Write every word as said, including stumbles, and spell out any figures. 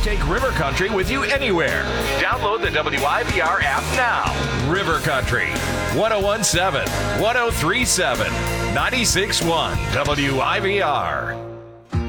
Take River Country with you anywhere. Download the W I V R app now. River Country, one oh one seven, one oh three seven, ninety-six point one W I V R.